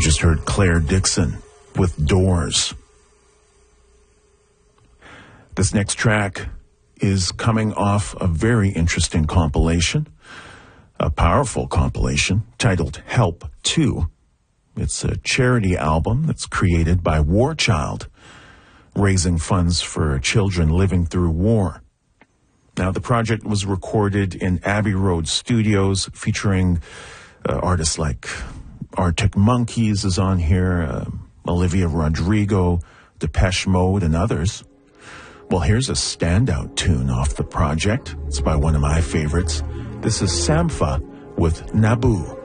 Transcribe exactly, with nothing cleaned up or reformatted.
just heard Claire Dixon with Doors. This next track is coming off a very interesting compilation, a powerful compilation titled Help two. It's a charity album that's created by War Child, raising funds for children living through war. Now, the project was recorded in Abbey Road Studios, featuring uh, artists like Arctic Monkeys is on here, uh, Olivia Rodrigo, Depeche Mode, and others. Well, here's a standout tune off the project. It's by one of my favorites. This is Sampha with Naboo.